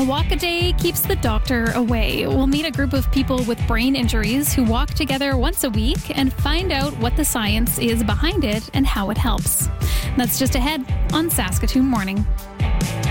A walk a day keeps the doctor away. We'll meet a group of people with brain injuries who walk together once a week and find out what the science is behind it and how it helps. That's just ahead on Saskatoon Morning.